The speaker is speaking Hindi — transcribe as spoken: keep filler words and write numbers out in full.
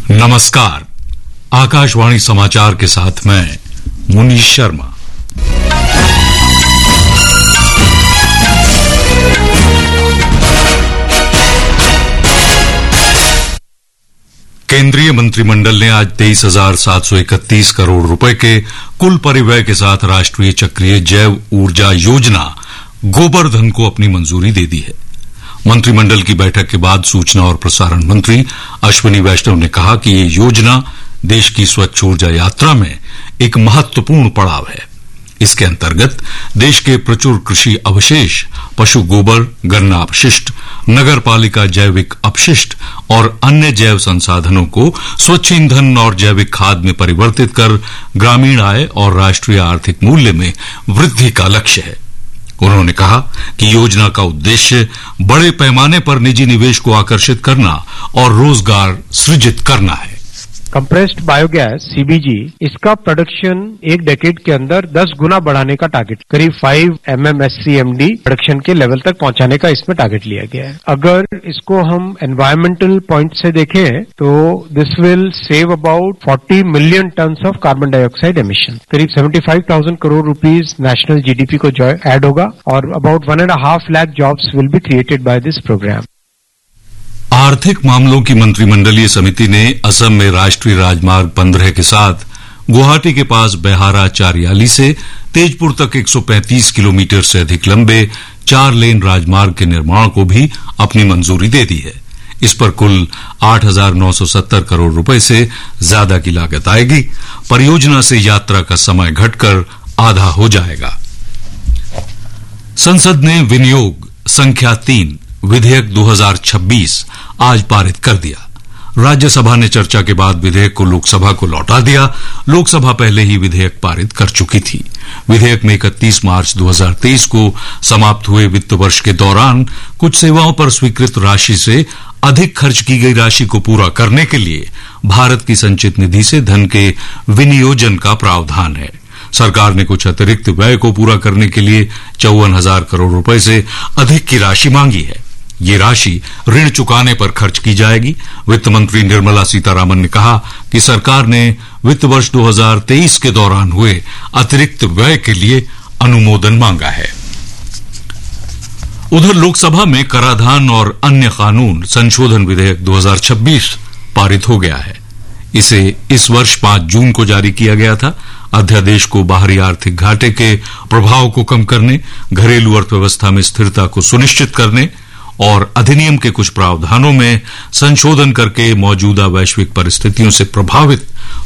नमस्कार। आकाशवाणी समाचार के साथ मैं मुनीश शर्मा। केंद्रीय मंत्रिमंडल ने आज तेईस हजार सात सौ इकतीस करोड़ रुपए के कुल परिव्यय के साथ राष्ट्रीय चक्रीय जैव ऊर्जा योजना गोबर्धन को अपनी मंजूरी दे दी है। मंत्रिमंडल की बैठक के बाद सूचना और प्रसारण मंत्री अश्विनी वैष्णव ने कहा कि ये योजना देश की स्वच्छ ऊर्जा यात्रा में एक महत्वपूर्ण पड़ाव है। इसके अंतर्गत देश के प्रचुर कृषि अवशेष, पशु गोबर, गन्ना अपशिष्ट, नगर पालिका जैविक अपशिष्ट और अन्य जैव संसाधनों को स्वच्छ ईंधन और जैविक खाद में परिवर्तित कर ग्रामीण आय और राष्ट्रीय आर्थिक मूल्य में वृद्धि का लक्ष्य है। उन्होंने कहा कि योजना का उद्देश्य बड़े पैमाने पर निजी निवेश को आकर्षित करना और रोजगार सृजित करना है। कंप्रेस्ड बायोगैस सीबीजी, इसका प्रोडक्शन एक डेकेड के अंदर दस गुना बढ़ाने का टारगेट, करीब पाँच एमएमएससीएमडी प्रोडक्शन के लेवल तक पहुंचाने का इसमें टारगेट लिया गया है। अगर इसको हम एनवायरमेंटल पॉइंट से देखें तो दिस विल सेव अबाउट चालीस million tons of carbon dioxide emission, करीब पचहत्तर हज़ार करोड़ रुपीस नेशनल जीडीपी को ऐड होगा और about one and half lakh jobs will be created by this programme. आर्थिक मामलों की मंत्रिमंडलीय समिति ने असम में राष्ट्रीय राजमार्ग पंद्रह के साथ गुवाहाटी के पास बेहारा चारियाली से तेजपुर तक एक सौ पैंतीस किलोमीटर से अधिक लंबे चार लेन राजमार्ग के निर्माण को भी अपनी मंजूरी दे दी है। इस पर कुल आठ हजार नौ सौ सत्तर करोड़ रुपए से ज्यादा की लागत आएगी। परियोजना से यात्रा का समय घटकर आधा हो जाएगा। संसद ने विनियोग संख्या तीन विधेयक दो हजार छब्बीस आज पारित कर दिया। राज्यसभा ने चर्चा के बाद विधेयक को लोकसभा को लौटा दिया। लोकसभा पहले ही विधेयक पारित कर चुकी थी। विधेयक में इकतीस मार्च दो हजार तेईस को समाप्त हुए वित्त वर्ष के दौरान कुछ सेवाओं पर स्वीकृत राशि से अधिक खर्च की गई राशि को पूरा करने के लिए भारत की संचित निधि से धन के विनियोजन का प्रावधान है। सरकार ने कुछ अतिरिक्त व्यय को पूरा करने के लिए चौवन हजार करोड़ रुपए से अधिक की राशि मांगी है। ये राशि ऋण चुकाने पर खर्च की जाएगी। वित्त मंत्री निर्मला सीतारामन ने कहा कि सरकार ने वित्त वर्ष दो हजार तेईस के दौरान हुए अतिरिक्त व्यय के लिए अनुमोदन मांगा है। उधर लोकसभा में कराधान और अन्य कानून संशोधन विधेयक दो हजार छब्बीस पारित हो गया है। इसे इस वर्ष पांच जून को जारी किया गया था। अध्यादेश को बाहरी आर्थिक घाटे के प्रभाव को कम करने, घरेलू अर्थव्यवस्था में स्थिरता को सुनिश्चित करने और अधिनियम के कुछ प्रावधानों में संशोधन करके मौजूदा वैश्विक परिस्थितियों से प्रभावित